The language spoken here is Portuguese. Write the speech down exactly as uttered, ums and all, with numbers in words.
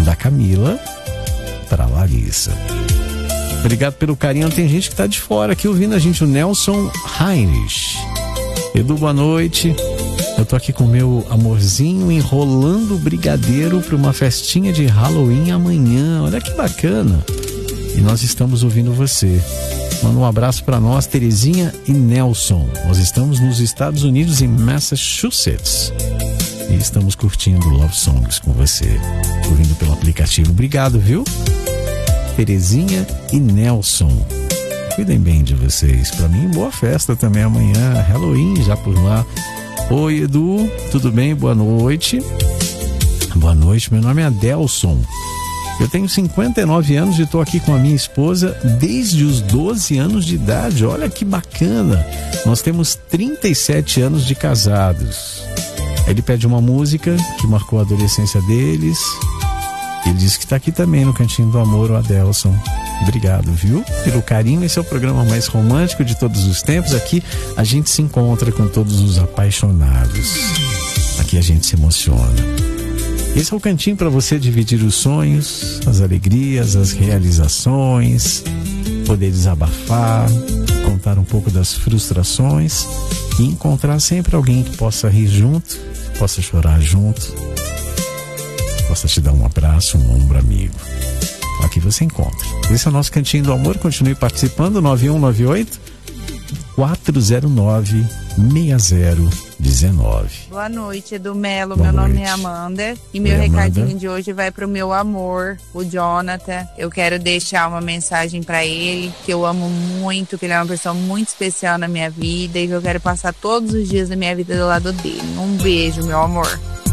Da Camila para Larissa. Obrigado pelo carinho. Tem gente que tá de fora aqui ouvindo a gente, o Nelson Heinrich. Edu, boa noite. Eu tô aqui com o meu amorzinho enrolando o brigadeiro para uma festinha de Halloween amanhã. Olha que bacana. E nós estamos ouvindo você. Manda um abraço para nós, Terezinha e Nelson. Nós estamos nos Estados Unidos, em Massachusetts. E estamos curtindo Love Songs com você, ouvindo pelo aplicativo. Obrigado, viu? Terezinha e Nelson. Cuidem bem de vocês. Para mim, boa festa também amanhã. Halloween já por lá. Oi, Edu. Tudo bem? Boa noite. Boa noite. Meu nome é Adelson. Eu tenho cinquenta e nove anos e estou aqui com a minha esposa desde os doze anos de idade. Olha que bacana. Nós temos trinta e sete anos de casados. Ele pede uma música que marcou a adolescência deles. Ele disse que está aqui também no Cantinho do Amor, o Adelson. Obrigado, viu? Pelo carinho. Esse é o programa mais romântico de todos os tempos. Aqui a gente se encontra com todos os apaixonados. Aqui a gente se emociona. Esse é o cantinho para você dividir os sonhos, as alegrias, as realizações, poder desabafar, contar um pouco das frustrações e encontrar sempre alguém que possa rir junto, possa chorar junto, possa te dar um abraço, um ombro amigo. Aqui você encontra. Esse é o nosso Cantinho do Amor. Continue participando. nove um nove oito, quatro zero nove, seis zero um nove. Boa noite, Edu Melo. Boa meu noite. nome é Amanda. E meu Oi, recadinho Amanda. de hoje vai pro meu amor, o Jonathan. Eu quero deixar uma mensagem pra ele, que eu amo muito, que ele é uma pessoa muito especial na minha vida e que eu quero passar todos os dias da minha vida do lado dele. Um beijo, meu amor.